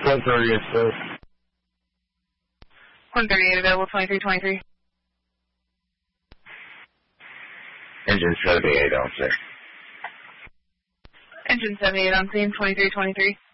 138, sir. 138 available, 2323. Engine 78 on 6. Engine 78 on scene, 2323.